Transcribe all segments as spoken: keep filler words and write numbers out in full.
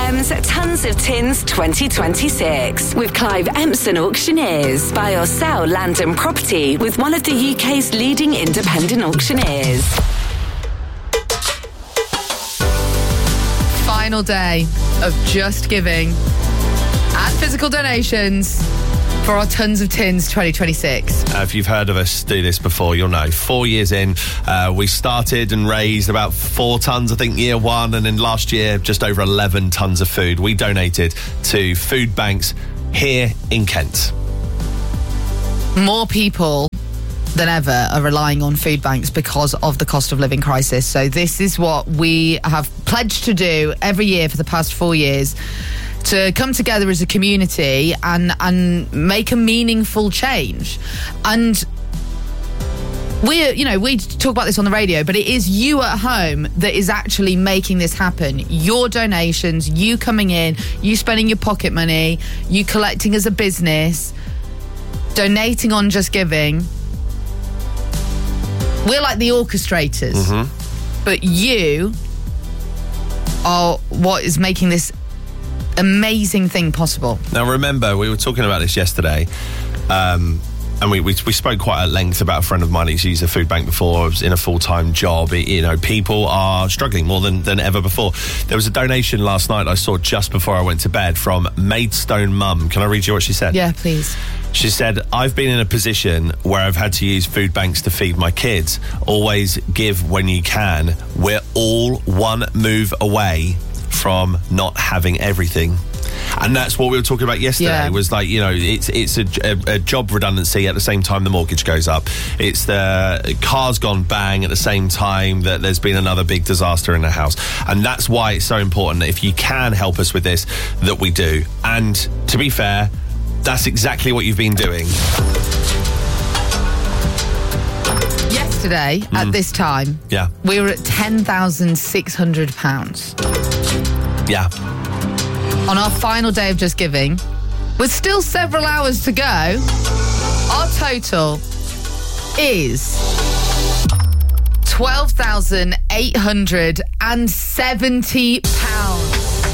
M's Tons of Tins twenty twenty-six with Clive Empson Auctioneers. Buy or sell land and property with one of the U K's leading independent auctioneers. Final day of Just Giving and physical donations for our Tons of Tins twenty twenty-six. Uh, if you've heard of us do this before, you'll know. Four years in, uh, we started and raised about four tons, I think, year one. And then last year, just over eleven tons of food we donated to food banks here in Kent. More people than ever are relying on food banks because of the cost of living crisis. So this is what we have pledged to do every year for the past four years, to come together as a community and and make a meaningful change. And we, you know, we talk about this on the radio, but it is you at home that is actually making this happen. Your donations, you coming in, you spending your pocket money, you collecting as a business, donating on Just Giving. We're like the orchestrators, mm-hmm. but you are what is making this amazing thing possible. Now, remember, we were talking about this yesterday, um, and we, we we spoke quite at length about a friend of mine who's used a food bank before, was in a full-time job. It, you know, people are struggling more than, than ever before. There was a donation last night I saw just before I went to bed from Maidstone Mum. Can I read you what she said? Yeah, please. She said, I've been in a position where I've had to use food banks to feed my kids. Always give when you can. We're all one move away from not having everything. And that's what we were talking about yesterday. Yeah. Was like, you know, it's it's a, a, a job redundancy at the same time the mortgage goes up. It's the car's gone bang at the same time that there's been another big disaster in the house. And that's why it's so important that if you can help us with this, that we do. And to be fair, that's exactly what you've been doing. Yesterday, mm. at this time, yeah, we were at ten thousand six hundred pounds. Yeah. On our final day of Just Giving, with still several hours to go, our total is twelve thousand eight hundred seventy pounds.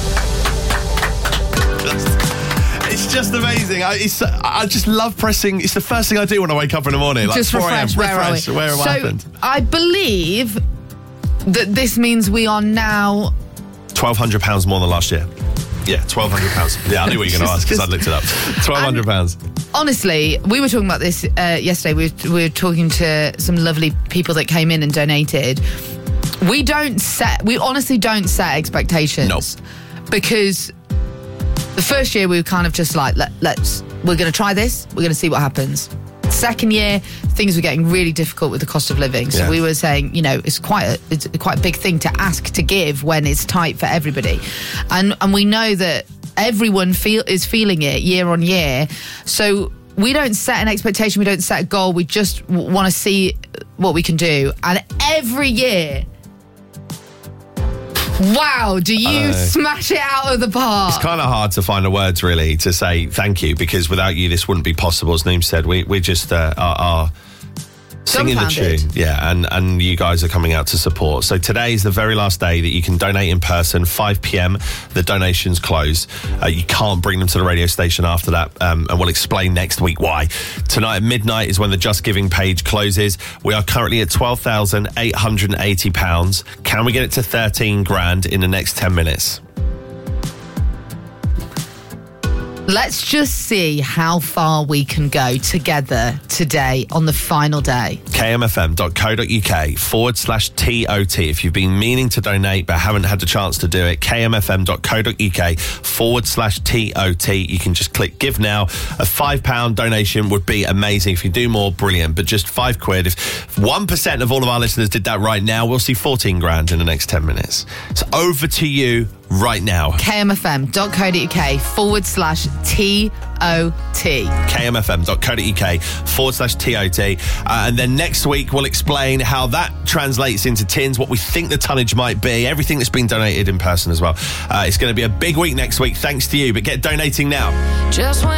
It's just amazing. I, it's, I just love pressing. It's the first thing I do when I wake up in the morning. Like just refresh. Where refresh. are we? Where so what happened? I believe that this means we are now twelve hundred pounds more than last year. Yeah, twelve hundred pounds. Yeah, I knew what you were going to ask because I looked it up. twelve hundred pounds. Honestly, we were talking about this uh, yesterday. We were, we were talking to some lovely people that came in and donated. We don't set, we honestly don't set expectations. Nope. Because the first year we were kind of just like, Let, let's, we're going to try this, we're going to see what happens. Second year, things were getting really difficult with the cost of living. So yeah. we were saying, you know, it's quite a, it's quite a big thing to ask to give when it's tight for everybody. And and we know that everyone feel is feeling it year on year. So we don't set an expectation, we don't set a goal, we just w- want to see what we can do. And every year, wow, do you smash it out of the park? It's kind of hard to find the words, really, to say thank you, because without you, this wouldn't be possible. As Neem said, we, we just uh, are, are singing the tune. Yeah, and, and you guys are coming out to support. So today is the very last day that you can donate in person, five p.m. The donations close. Uh, you can't bring them to the radio station after that, um, and we'll explain next week why. Tonight at midnight is when the Just Giving page closes. We are currently at twelve thousand eight hundred eighty pounds. Can we get it to thirteen grand in the next ten minutes? Let's just see how far we can go together today on the final day. kmfm.co.uk forward slash TOT. If you've been meaning to donate but haven't had the chance to do it, kmfm.co.uk forward slash TOT. You can just click give now. A five pound donation would be amazing. If you do more, brilliant. But just five quid. If one percent of all of our listeners did that right now, we'll see fourteen grand in the next ten minutes. So over to you right now. kmfm.co.uk forward slash T O T. kmfm.co.uk forward slash T O T. Uh, and then next week we'll explain how that translates into tins, what we think the tonnage might be, everything that's been donated in person as well. Uh, it's going to be a big week next week, thanks to you, but get donating now. Just when